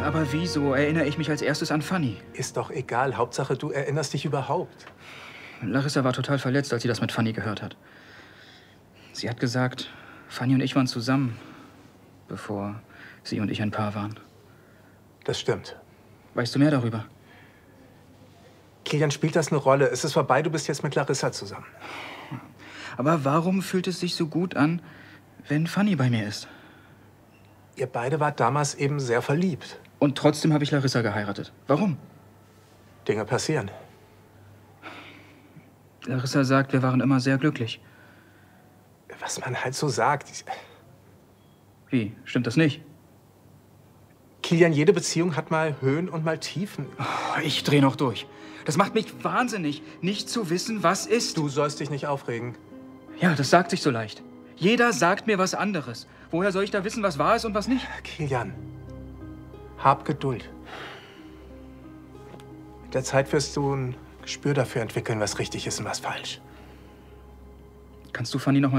Aber wieso erinnere ich mich als erstes an Fanny? Ist doch egal. Hauptsache, du erinnerst dich überhaupt. Larissa war total verletzt, als sie das mit Fanny gehört hat. Sie hat gesagt, Fanny und ich waren zusammen, bevor sie und ich ein Paar waren. Das stimmt. Weißt du mehr darüber? Kilian, spielt das eine Rolle? Es ist vorbei, du bist jetzt mit Larissa zusammen. Aber warum fühlt es sich so gut an, wenn Fanny bei mir ist? Ihr beide wart damals eben sehr verliebt. Und trotzdem habe ich Larissa geheiratet. Warum? Dinge passieren. Larissa sagt, wir waren immer sehr glücklich. Was man halt so sagt. Wie? Stimmt das nicht? Kilian, jede Beziehung hat mal Höhen und mal Tiefen. Oh, ich drehe noch durch. Das macht mich wahnsinnig, nicht zu wissen, was ist. Du sollst dich nicht aufregen. Ja, das sagt sich so leicht. Jeder sagt mir was anderes. Woher soll ich da wissen, was wahr ist und was nicht? Kilian, hab Geduld. Mit der Zeit wirst du ein Gespür dafür entwickeln, was richtig ist und was falsch. Kannst du Fanny noch mal